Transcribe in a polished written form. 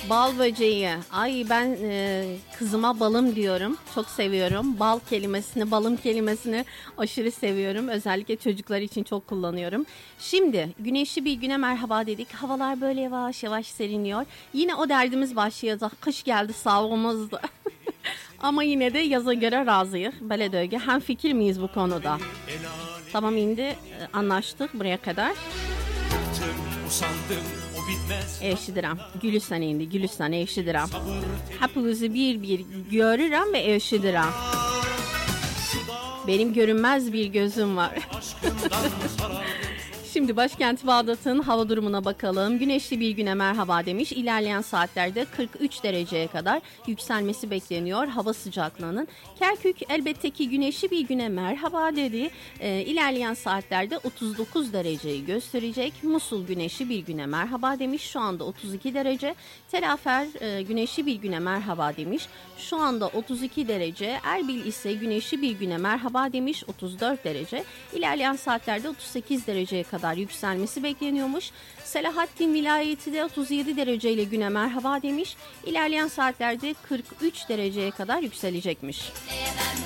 Bal böceği. Ay ben kızıma balım diyorum. Çok seviyorum. Bal kelimesini, balım kelimesini aşırı seviyorum. Özellikle çocuklar için çok kullanıyorum. Şimdi güneşli bir güne merhaba dedik. Havalar böyle yavaş yavaş seriniyor. Yine o derdimiz başlayacak. Kış geldi sağımızda. Ama yine de yaza göre razıyız. Beledöge hem fikir miyiz bu konuda? Tamam indi anlaştık buraya kadar. Eşidirəm. Gülüsən indi, gülüsən eşidirəm. Hepinizi bir görürəm ve eşidirəm. Benim görünmez bir gözüm var. Şimdi başkent Bağdat'ın hava durumuna bakalım. Güneşli bir güne merhaba demiş. İlerleyen saatlerde 43 dereceye kadar yükselmesi bekleniyor hava sıcaklığının. Kerkük elbette ki güneşli bir güne merhaba dedi. İlerleyen saatlerde 39 dereceyi gösterecek. Musul güneşli bir güne merhaba demiş. Şu anda 32 derece. Tel Afer güneşli bir güne merhaba demiş. Şu anda 32 derece. Erbil ise güneşli bir güne merhaba demiş. 34 derece. İlerleyen saatlerde 38 dereceye kadar yükselmesi bekleniyormuş. Selahattin vilayeti de 37 dereceyle güne merhaba demiş. İlerleyen saatlerde 43 dereceye kadar yükselecekmiş.